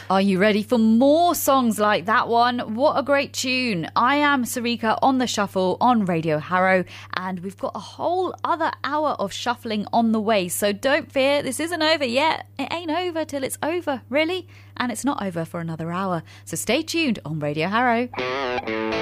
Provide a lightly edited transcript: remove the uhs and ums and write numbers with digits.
Are you ready for more songs like that one? What a great tune. I am Sarika on the shuffle on Radio Harrow, and we've got a whole other hour of shuffling on the way. So don't fear, this isn't over yet. It ain't over till it's over, really. And it's not over for another hour. So stay tuned on Radio Harrow.